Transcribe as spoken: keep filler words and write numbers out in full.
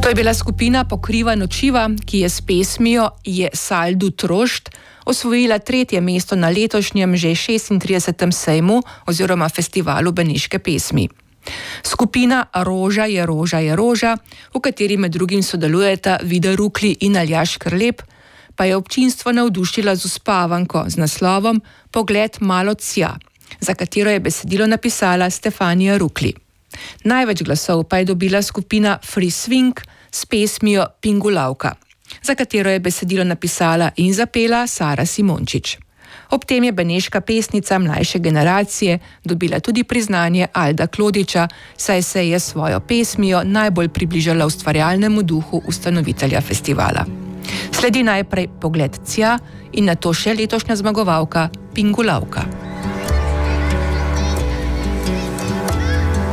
To je bila skupina Pokriva nočiva, ki je s pesmijo Je saldu trošt osvojila tretje mesto na letošnjem že šestintridesetem sejmu oziroma festivalu beneške pesmi. Skupina Roža je roža je roža, v kateri med drugim sodelujeta Vida Rukli in Aljaž Krlep, pa je občinstvo navdušila z uspavanko z naslovom Pogled malo cija, za katero je besedilo napisala Stefanija Rukli. Največ glasov pa je dobila skupina Free Swing s pesmijo Pingulavka, za katero je besedilo napisala in zapela Sara Simončič. Ob tem je beneška pesnica mlajše generacije dobila tudi priznanje Alda Klodiča, saj se je svojo pesmijo najbolj približala ustvarjalnemu duhu ustanovitelja festivala. Sledi najprej Pogled cija in nato še letošnja zmagovalka Pingulavka.